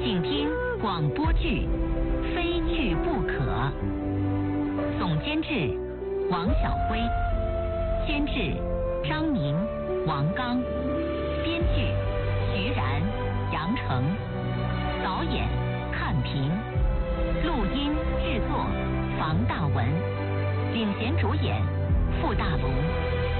请听广播剧《非剧不可》，总监制王晓辉，监制张明、王刚，编剧徐然、杨成，导演看平，录音制作房大文，领衔主演傅大龙。